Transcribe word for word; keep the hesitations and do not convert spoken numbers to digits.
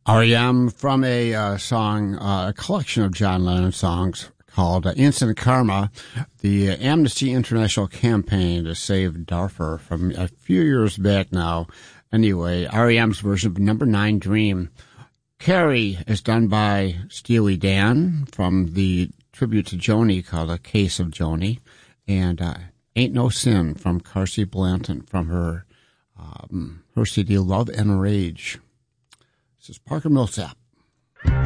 R E M from a uh, song, uh, a collection of John Lennon songs called uh, Instant Karma, the uh, Amnesty International campaign to save Darfur from a few years back now. Anyway, R E M's version of Number Nine Dream. Carrie is done by Steely Dan from the tribute to Joni called A Case of Joni. And uh, Ain't No Sin from Carsey Blanton from her, um, her C D Love and Rage. This is Parker Millsap.